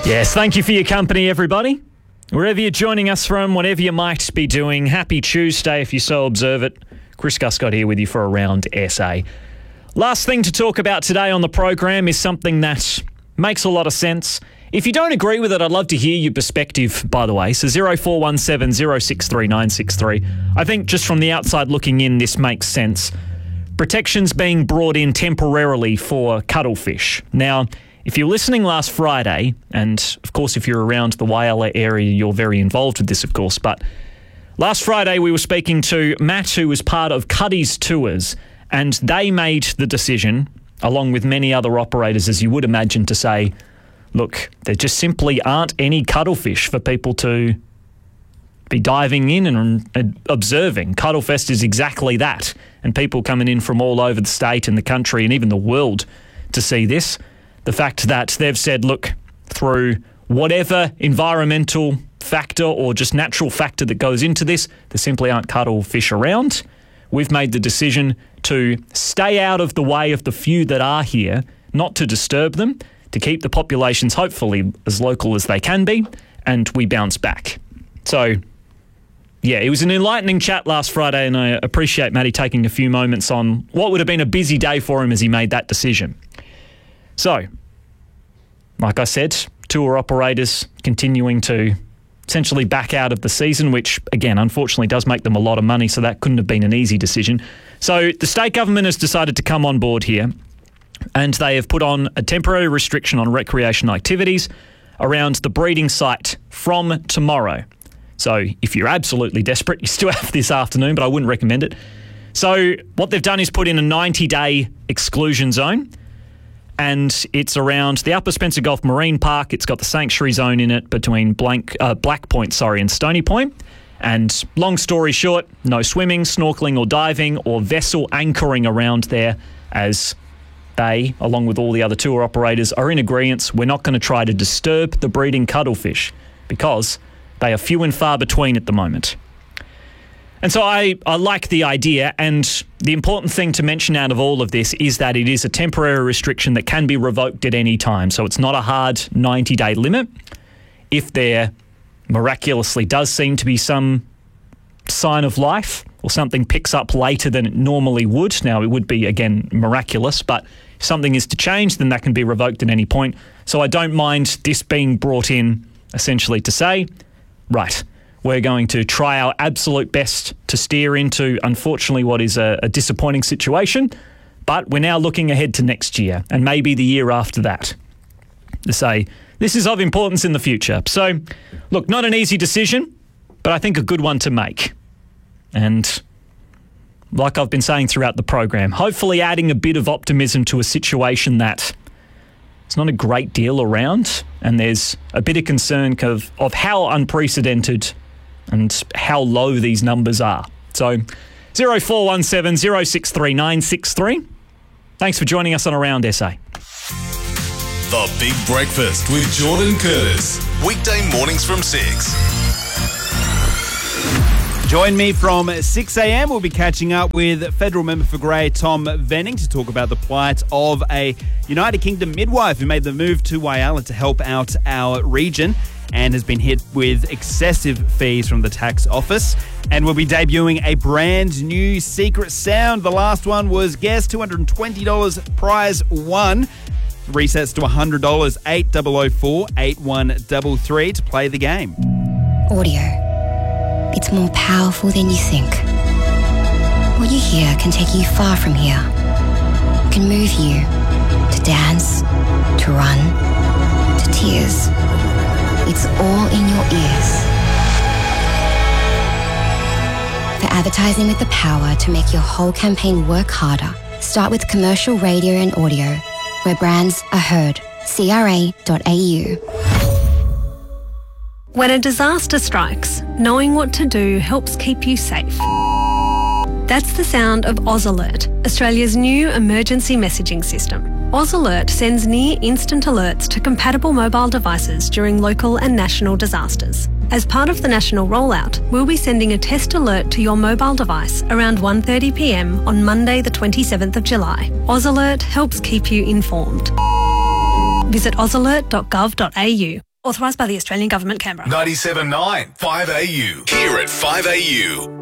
Yes, thank you for your company, everybody. Wherever you're joining us from, whatever you might be doing, happy Tuesday if you so observe it. Chris Guscott here with you for Around SA. Last thing to talk about today on the program is something that makes a lot of sense. If you don't agree with it, I'd love to hear your perspective, by the way. So 0417 063 963. I think just from the outside looking in, this makes sense. Protections being brought in temporarily for cuttlefish. Now, if you're listening last Friday, and of course if you're around the Whyalla area, you're very involved with this, of course, but last Friday we were speaking to Matt, who was part of Cuddy's Tours, and they made the decision, along with many other operators, as you would imagine, to say, look, there just simply aren't any cuttlefish for people to be diving in and observing. Cuttlefest is exactly that, and people coming in from all over the state and the country and even the world to see this. The fact that they've said, look, through whatever environmental factor or just natural factor that goes into this, there simply aren't cuttlefish around. We've made the decision to stay out of the way of the few that are here, not to disturb them, to keep the populations hopefully as local as they can be, and we bounce back. So, yeah, it was an enlightening chat last Friday, and I appreciate Matty taking a few moments on what would have been a busy day for him as he made that decision. So, like I said, tour operators continuing to essentially back out of the season, which, again, unfortunately does make them a lot of money, so that couldn't have been an easy decision. So the state government has decided to come on board here, and they have put on a temporary restriction on recreational activities around the breeding site from tomorrow. So if you're absolutely desperate, you still have this afternoon, but I wouldn't recommend it. So what they've done is put in a 90-day exclusion zone, and it's around the Upper Spencer Gulf Marine Park. It's got the sanctuary zone in it between Black Point, and Stony Point. And long story short, no swimming, snorkeling or diving or vessel anchoring around there, as they, along with all the other tour operators, are in agreement. We're not going to try to disturb the breeding cuttlefish because they are few and far between at the moment. And so I like the idea, and the important thing to mention out of all of this is that it is a temporary restriction that can be revoked at any time. So it's not a hard 90-day limit. If there miraculously does seem to be some sign of life or something picks up later than it normally would, now it would be, again, miraculous, but if something is to change, then that can be revoked at any point. So I don't mind this being brought in essentially to say, right, we're going to try our absolute best to steer into, unfortunately, what is a disappointing situation, but we're now looking ahead to next year and maybe the year after that to say this is of importance in the future. So, look, not an easy decision, but I think a good one to make. And like I've been saying throughout the program, hopefully adding a bit of optimism to a situation that it's not a great deal around, and there's a bit of concern of how unprecedented and how low these numbers are. So 0417 063 963. Thanks for joining us on Around SA. The Big Breakfast with Jordan Curtis. Weekday mornings from 6. Join me from 6 a.m. We'll be catching up with Federal Member for Grey Tom Venning to talk about the plight of a United Kingdom midwife who made the move to Whyalla to help out our region and has been hit with excessive fees from the tax office. And we'll be debuting a brand new secret sound. The last one was guess $220 prize won. Resets to $100, 8004 8133 to play the game. Audio. It's more powerful than you think. What you hear can take you far from here. It can move you to dance, to run, to tears. It's all in your ears. For advertising with the power to make your whole campaign work harder, start with commercial radio and audio, where brands are heard. CRA.au. When a disaster strikes, knowing what to do helps keep you safe. That's the sound of Oz Alert, Australia's new emergency messaging system. Oz Alert sends near instant alerts to compatible mobile devices during local and national disasters. As part of the national rollout, we'll be sending a test alert to your mobile device around 1:30 p.m. on Monday the 27th of July. Oz Alert helps keep you informed. Visit ozalert.gov.au. Authorised by the Australian Government, Canberra. 97.9 5AU. Here at 5AU.